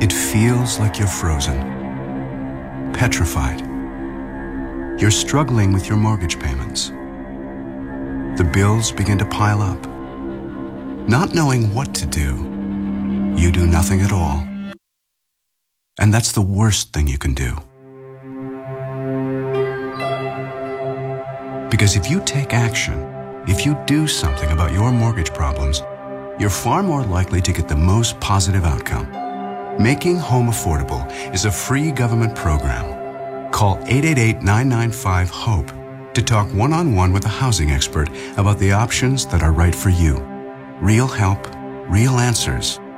It feels like you're frozen, petrified. You're struggling with your mortgage payments. The bills begin to pile up. Not knowing what to do, you do nothing at all. And that's the worst thing you can do. Because if you take action, if you do something about your mortgage problems, you're far more likely to get the most positive outcome. Making Home Affordable is a free government program. Call 888-995-HOPE to talk one-on-one with a housing expert about the options that are right for you. Real help, real answers,